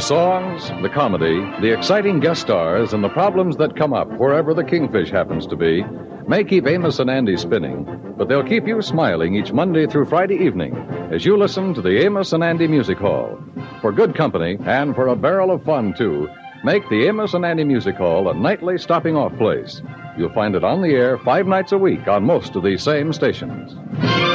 songs, the comedy, the exciting guest stars, and the problems that come up wherever the Kingfish happens to be may keep Amos and Andy spinning, but they'll keep you smiling each Monday through Friday evening as you listen to the Amos and Andy Music Hall. For good company and for a barrel of fun, too, make the Amos and Andy Music Hall a nightly stopping-off place. You'll find it on the air 5 nights a week on most of these same stations.